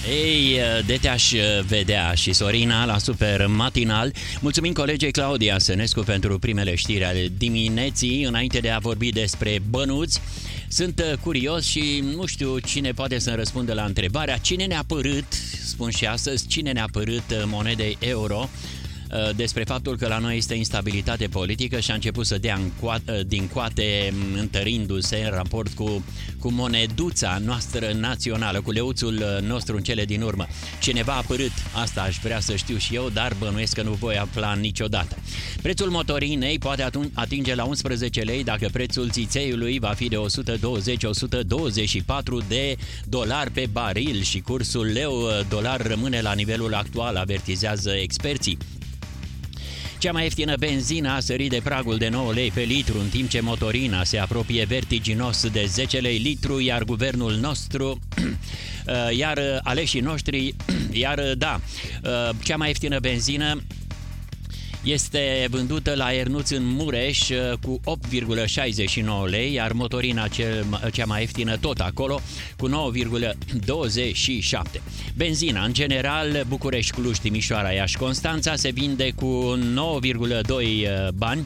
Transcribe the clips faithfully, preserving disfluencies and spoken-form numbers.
Ei, de te-aș vedea și Sorina la Super Matinal. Mulțumim colegei Claudia Sănescu pentru primele știri ale dimineții. Înainte de a vorbi despre bănuți, sunt curios și nu știu cine poate să-mi răspundă la întrebarea cine ne-a părât, spun și astăzi, cine ne-a părât monedei euro, despre faptul că la noi este instabilitate politică și a început să dea din coate, întărindu-se în raport cu, cu moneduța noastră națională, cu leuțul nostru în cele din urmă. Cineva a părât, asta aș vrea să știu și eu, dar bănuiesc că nu voi afla niciodată. Prețul motorinei poate atinge la unsprezece lei dacă prețul țițeiului va fi de o sută douăzeci - o sută douăzeci și patru de dolari pe baril și cursul leu-dolar rămâne la nivelul actual, avertizează experții. Cea mai ieftină benzină a sărit de pragul de nouă lei pe litru, în timp ce motorina se apropie vertiginos de zece lei litru, iar guvernul nostru, iar aleșii noștri, iar da, cea mai ieftină benzină este vândută la Iernuț în Mureș cu opt virgulă șaizeci și nouă lei, iar motorina cel, cea mai ieftină tot acolo cu nouă virgulă douăzeci și șapte. Benzina, în general, București, Cluj, Timișoara, Iași, Constanța se vinde cu nouă virgulă doi bani.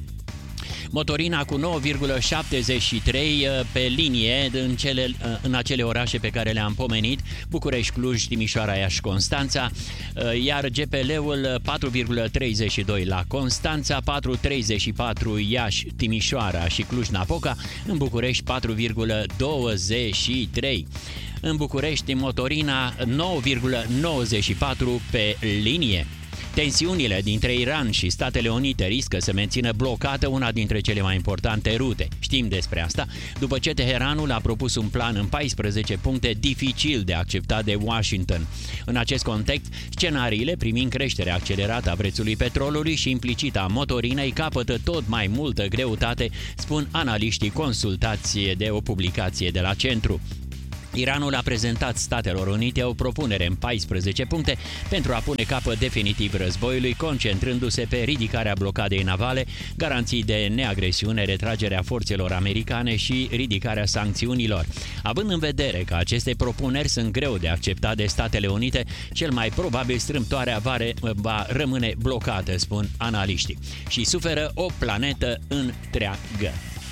Motorina cu nouă virgulă șaptezeci și trei pe linie în, cele, în acele orașe pe care le-am pomenit, București, Cluj, Timișoara, Iași, Constanța, iar G P L-ul patru virgulă treizeci și doi la Constanța, patru virgulă treizeci și patru Iași, Timișoara și Cluj-Napoca, în București patru virgulă douăzeci și trei. În București, motorina nouă virgulă nouăzeci și patru pe linie. Tensiunile dintre Iran și Statele Unite riscă să mențină blocată una dintre cele mai importante rute. Știm despre asta după ce Teheranul a propus un plan în paisprezece puncte dificil de acceptat de Washington. În acest context, scenariile primind creșterea accelerată a prețului petrolului și implicit a motorinei capătă tot mai multă greutate, spun analiștii consultați de o publicație de la Centru. Iranul a prezentat Statelor Unite o propunere în paisprezece puncte pentru a pune capăt definitiv războiului, concentrându-se pe ridicarea blocadei navale, garanții de neagresiune, retragerea forțelor americane și ridicarea sancțiunilor. Având în vedere că aceste propuneri sunt greu de acceptat de Statele Unite, cel mai probabil strâmtoarea va, re- va rămâne blocată, spun analiștii, și suferă o planetă întreagă.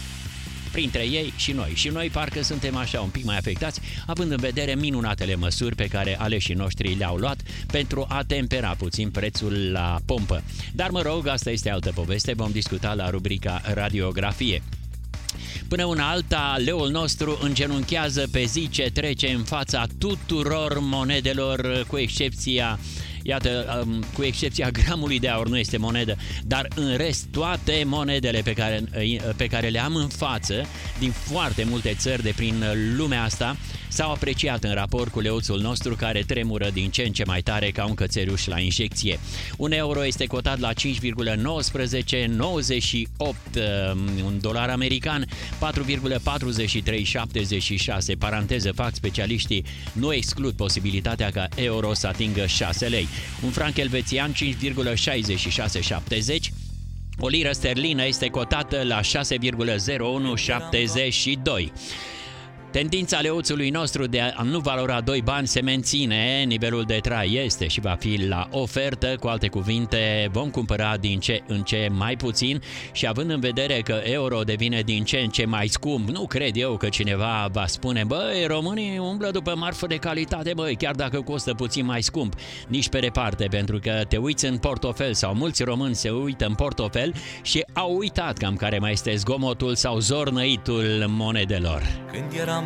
Printre ei și noi. Și noi parcă suntem așa un pic mai afectați, având în vedere minunatele măsuri pe care aleșii noștri le-au luat pentru a tempera puțin prețul la pompă. Dar mă rog, asta este altă poveste, vom discuta la rubrica Radiografie. Până una alta, leul nostru îngenunchează pe zi ce trece în fața tuturor monedelor, cu excepția Iată, cu excepția gramului de aur, nu este monedă, dar în rest toate monedele pe care, pe care le am în față din foarte multe țări de prin lumea asta s-au apreciat în raport cu leuțul nostru, care tremură din ce în ce mai tare ca un cățeluș la injecție. Un euro este cotat la cinci virgulă nouăsprezece nouăzeci și opt, un dolar american patru virgulă patruzeci și trei șaptezeci și șase. Paranteză, fac specialiștii, nu exclud posibilitatea ca euro să atingă șase lei. Un franc elvețian cinci virgulă șaizeci și șase șaptezeci. O liră sterlină este cotată la șase virgulă zero unu șaptezeci și doi. Tendința leuțului nostru de a nu valora doi bani se menține, nivelul de trai este și va fi la ofertă, cu alte cuvinte vom cumpăra din ce în ce mai puțin și având în vedere că euro devine din ce în ce mai scump, nu cred eu că cineva va spune băi, românii umblă după marfă de calitate, băi, chiar dacă costă puțin mai scump, nici pe departe, pentru că te uiți în portofel sau mulți români se uită în portofel și au uitat cam care mai este zgomotul sau zornăitul monedelor. Când eram